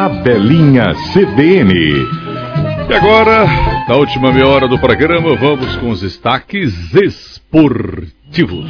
Tabelinha CBN. E agora, na última meia hora do programa, vamos com os destaques esportivos.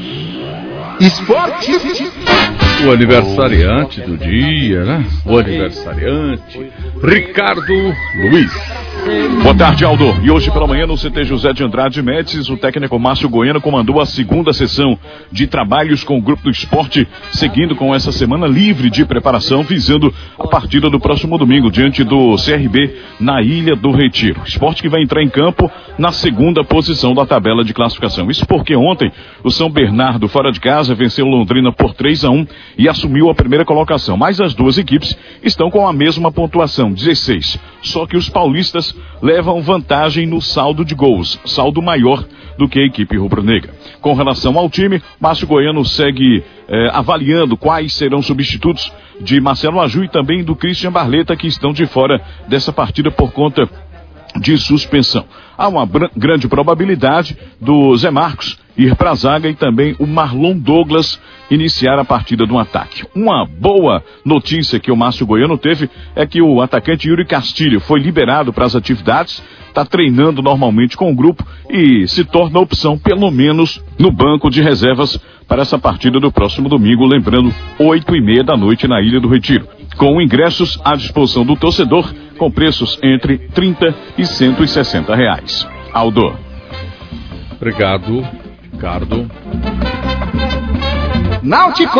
O aniversariante do dia, né? O aniversariante, Ricardo Luiz. Boa tarde, Aldo. E hoje pela manhã no CT José de Andrade Médicis, o técnico Márcio Goiano comandou a segunda sessão de trabalhos com o Grupo do Esporte, seguindo com essa semana livre de preparação, visando a partida do próximo domingo, diante do CRB, na Ilha do Retiro. Esporte que vai entrar em campo na segunda posição da tabela de classificação. Isso porque ontem o São Bernardo, fora de casa, venceu Londrina por 3-1 e assumiu a primeira colocação. Mas as duas equipes estão com a mesma pontuação, 16. Só que os paulistas levam vantagem no saldo de gols, saldo maior do que a equipe rubro-negra. Com relação ao time, Márcio Goiano segue avaliando quais serão substitutos de Marcelo Aju e também do Christian Barleta, que estão de fora dessa partida por conta de suspensão. Há uma grande probabilidade do Zé Marcos ir para a zaga e também o Marlon Douglas iniciar a partida do ataque. Uma boa notícia que o Márcio Goiano teve é que o atacante Yuri Castilho foi liberado para as atividades, está treinando normalmente com o grupo e se torna opção, pelo menos, no banco de reservas para essa partida do próximo domingo, lembrando, 8h30 da noite na Ilha do Retiro, com ingressos à disposição do torcedor, com preços entre R$30 e R$160. Aldo. Obrigado, Ricardo. Náutico!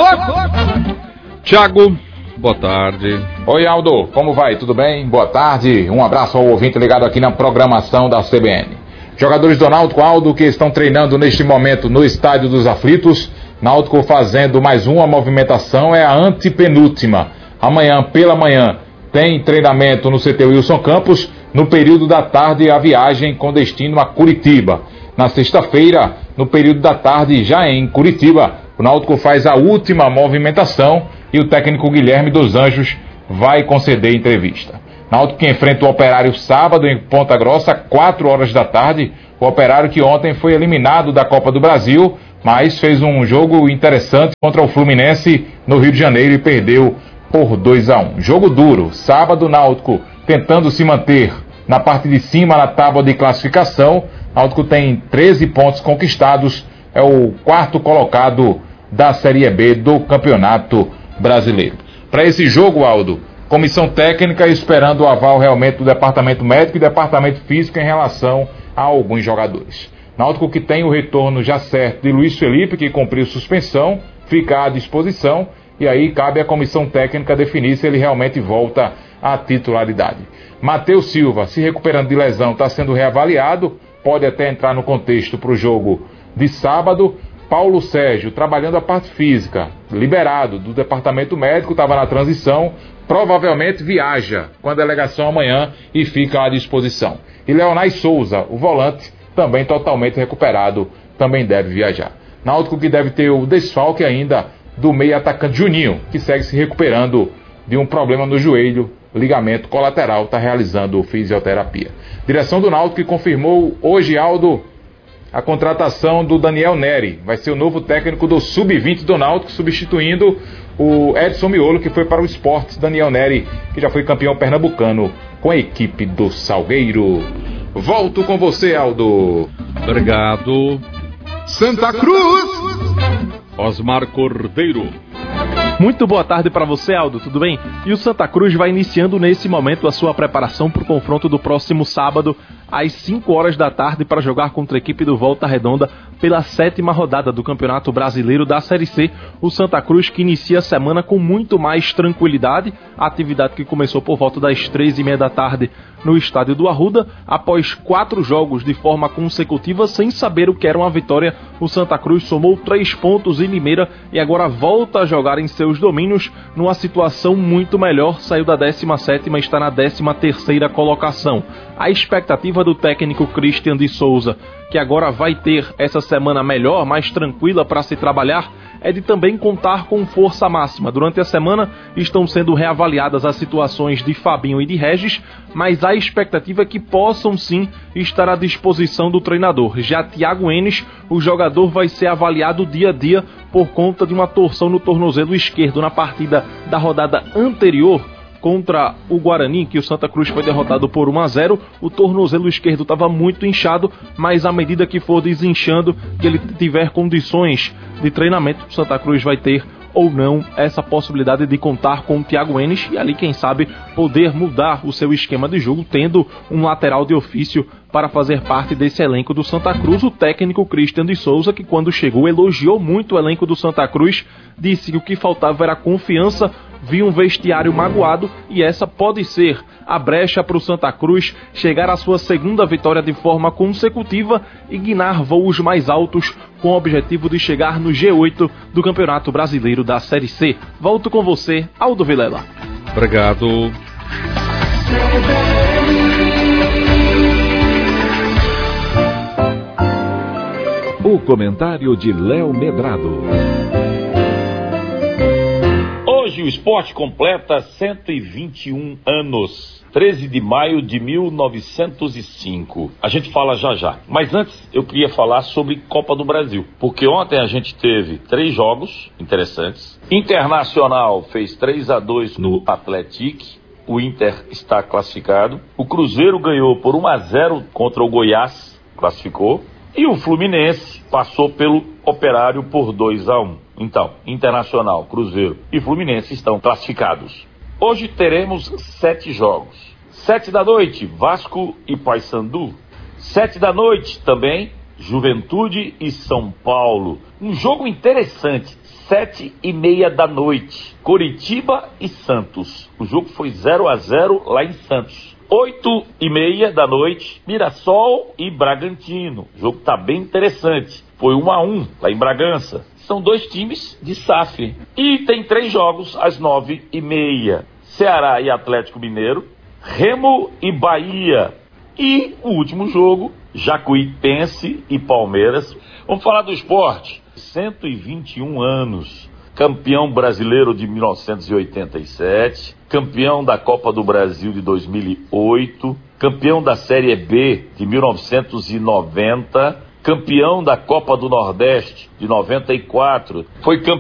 Thiago, boa tarde. Oi, Aldo, como vai? Tudo bem? Boa tarde. Um abraço ao ouvinte ligado aqui na programação da CBN. Jogadores do Náutico, Aldo, que estão treinando neste momento no Estádio dos Aflitos. Náutico fazendo mais uma movimentação, é a antepenúltima. Amanhã, pela manhã, tem treinamento no CT Wilson Campos. No período da tarde, a viagem com destino a Curitiba. Na sexta-feira, no período da tarde, já em Curitiba, o Náutico faz a última movimentação e o técnico Guilherme dos Anjos vai conceder entrevista. Náutico que enfrenta o Operário sábado em Ponta Grossa, 4 horas da tarde. O Operário que ontem foi eliminado da Copa do Brasil, mas fez um jogo interessante contra o Fluminense no Rio de Janeiro e perdeu por 2-1. Jogo duro. Sábado, Náutico tentando se manter na parte de cima na tábua de classificação. Náutico tem 13 pontos conquistados, é o 4º colocado da Série B do Campeonato Brasileiro. Para esse jogo, Aldo, comissão técnica esperando o aval realmente do departamento médico e departamento físico em relação a alguns jogadores. Náutico que tem o retorno já certo de Luiz Felipe, que cumpriu suspensão, fica à disposição, e aí cabe à comissão técnica definir se ele realmente volta à titularidade. Matheus Silva, se recuperando de lesão, está sendo reavaliado, pode até entrar no contexto para o jogo de sábado. Paulo Sérgio, trabalhando a parte física, liberado do departamento médico, estava na transição, provavelmente viaja com a delegação amanhã e fica à disposição. E Leonai Souza, o volante, também totalmente recuperado, também deve viajar. Náutico que deve ter o desfalque ainda do meio atacante Juninho, que segue se recuperando de um problema no joelho, ligamento colateral, está realizando fisioterapia. Direção do Náutico que confirmou hoje, Aldo, a contratação do Daniel Neri. Vai ser o novo técnico do Sub-20 do Náutico, substituindo o Edson Miolo, que foi para o Sport. Daniel Neri, que já foi campeão pernambucano com a equipe do Salgueiro. Volto com você, Aldo. Obrigado. Santa Cruz! Osmar Cordeiro. Muito boa tarde para você, Aldo, tudo bem? E o Santa Cruz vai iniciando nesse momento a sua preparação para o confronto do próximo sábado, às 5 horas da tarde, para jogar contra a equipe do Volta Redonda pela 7ª rodada do Campeonato Brasileiro da Série C. O Santa Cruz que inicia a semana com muito mais tranquilidade, a atividade que começou por volta das 3h30 da tarde no estádio do Arruda. Após 4 jogos de forma consecutiva, sem saber o que era uma vitória, o Santa Cruz somou 3 pontos em Limeira e agora volta a jogar em seus domínios numa situação muito melhor. Saiu da 17ª e está na 13ª colocação. A expectativa do técnico Christian de Souza, que agora vai ter essa semana melhor, mais tranquila para se trabalhar, é de também contar com força máxima. Durante a semana estão sendo reavaliadas as situações de Fabinho e de Regis, mas a expectativa é que possam sim estar à disposição do treinador. Já Thiago Enes, o jogador vai ser avaliado dia a dia por conta de uma torção no tornozelo esquerdo na partida da rodada anterior contra o Guarani, que o Santa Cruz foi derrotado por 1-0, o tornozelo esquerdo estava muito inchado, mas à medida que for desinchando, que ele tiver condições de treinamento, o Santa Cruz vai ter ou não essa possibilidade de contar com o Thiago Enes e ali, quem sabe, poder mudar o seu esquema de jogo, tendo um lateral de ofício para fazer parte desse elenco do Santa Cruz. O técnico Cristian de Souza, que quando chegou elogiou muito o elenco do Santa Cruz, disse que o que faltava era confiança, viu um vestiário magoado e essa pode ser a brecha para o Santa Cruz chegar à sua segunda vitória de forma consecutiva e guinar voos mais altos com o objetivo de chegar no G8 do Campeonato Brasileiro da Série C. Volto com você, Aldo Vilela. Obrigado. O comentário de Léo Medrado. Hoje o esporte completa 121 anos. 13 de maio de 1905. A gente fala já. Mas antes eu queria falar sobre Copa do Brasil. Porque ontem a gente teve 3 jogos interessantes. Internacional fez 3-2 no Atlético. O Inter está classificado. O Cruzeiro ganhou por 1-0 contra o Goiás. Classificou. E o Fluminense passou pelo Operário por 2-1. Então, Internacional, Cruzeiro e Fluminense estão classificados. Hoje teremos 7 jogos. 7 da noite, Vasco e Paysandu. 7 da noite também, Juventude e São Paulo. Um jogo interessante, 7:30 da noite, Coritiba e Santos. O jogo foi 0-0 lá em Santos. 8:30 da noite, Mirassol e Bragantino. O jogo tá bem interessante. Foi 1-1 lá em Bragança. São 2 times de SAF. E tem 3 jogos às 9:30. Ceará e Atlético Mineiro, Remo e Bahia. E o último jogo, Jacuipense e Palmeiras. Vamos falar do esporte. 121 anos. Campeão brasileiro de 1987. Campeão da Copa do Brasil de 2008. Campeão da Série B de 1990. Campeão da Copa do Nordeste de 94. Foi campeão